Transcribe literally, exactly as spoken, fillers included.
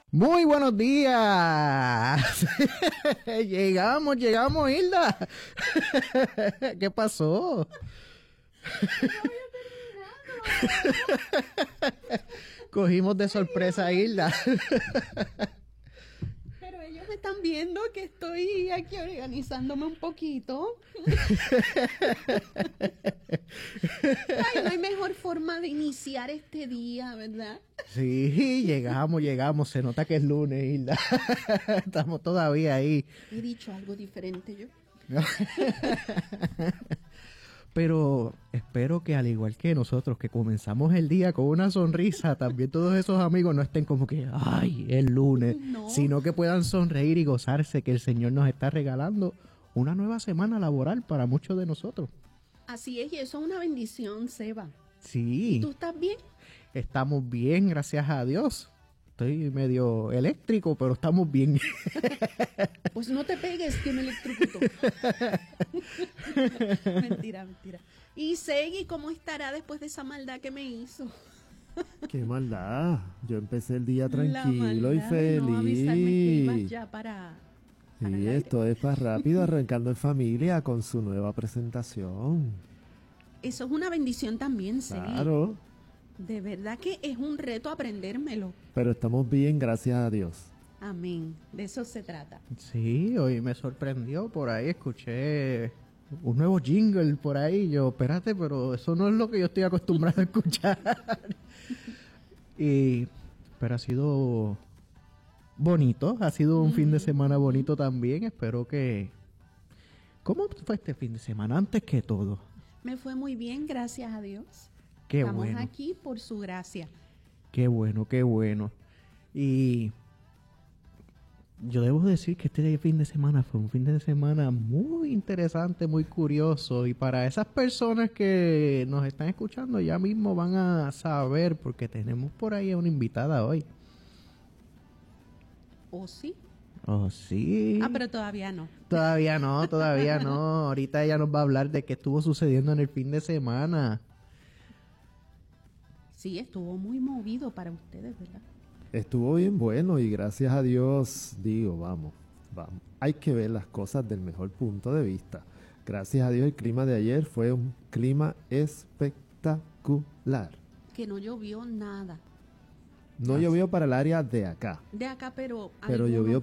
Muy buenos días. llegamos, llegamos, Hilda. ¿Qué pasó? Cogimos de sorpresa a Hilda. Pero ellos me están viendo que estoy aquí organizándome un poquito. Ay, no hay mejor forma de iniciar este día, ¿verdad? Sí, llegamos, llegamos. Se nota que es lunes, Hilda. Estamos todavía ahí. He dicho algo diferente yo. Pero espero que al igual que nosotros, que comenzamos el día con una sonrisa, también todos esos amigos no estén como que, ay, es lunes, No. sino que puedan sonreír y gozarse que el Señor nos está regalando una nueva semana laboral para muchos de nosotros. Así es, y eso es una bendición, Seba. Sí, ¿Tú estás bien? estamos bien, gracias a Dios. Estoy medio eléctrico, pero estamos bien. Pues no te pegues, que me electrocuto. Mentira, mentira. Y Segui, ¿cómo estará después de esa maldad que me hizo? ¡Qué maldad! Yo empecé el día La tranquilo y maldad de no avisarme que ibas feliz. ya para, para el Sí, aire. esto es para rápido, arrancando en familia con su nueva presentación. Eso es una bendición también, Segui. Claro, De verdad que es un reto aprendérmelo. pero estamos bien, gracias a Dios. Amén. De eso se trata. Sí, hoy me sorprendió por ahí, escuché un nuevo jingle por ahí. Yo, espérate, pero eso no es lo que yo estoy acostumbrado a escuchar. y, pero ha sido bonito, ha sido un fin de semana bonito también. Espero que... ¿Cómo fue este fin de semana? Antes que todo. Me fue muy bien, gracias a Dios. Qué Estamos bueno. aquí por su gracia. Qué bueno, qué bueno. Y yo debo decir que este fin de semana fue un fin de semana muy interesante, muy curioso. Y para esas personas que nos están escuchando ya mismo van a saber, porque tenemos por ahí a una invitada hoy. ¿O sí? Oh, sí. Ah, pero todavía no. Todavía no, todavía no. Ahorita ella nos va a hablar de qué estuvo sucediendo en el fin de semana. Sí, estuvo muy movido para ustedes, ¿verdad? Estuvo bien bueno y gracias a Dios, digo, vamos, vamos. Hay que ver las cosas del mejor punto de vista. Gracias a Dios el clima de ayer fue un clima espectacular. Que no llovió nada. No llovió para el área de acá, De acá, pero... pero algunos llovió